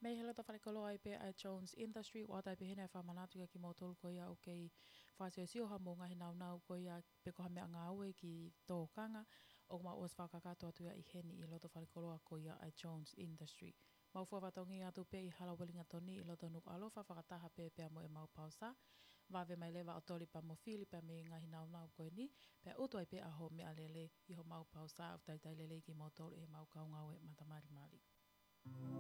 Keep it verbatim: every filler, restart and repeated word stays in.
Me hela ta wharekolo ai pe a Jones Industry o atai pe hene whamanatu ia ki motolu ko ia o kei whasio sioha mo ngahi nau nau ko ia pe koha mea ngā ue ki tōkanga o ma os whakakato atu ia i heni i loto wharekoloa ko ia a Jones Industry. Mau whawatongi atu pe i hala walinga toni i loto nuk alofa whakataha pe pe mo e mau pausa. Wawe mai lewa o toli pa mo fili pa me ngahi nau nau koe ni pe utu ai pe aho me alele i ho mau pausa o taitai lele ki motolu e mau kaunga ue matamari mari.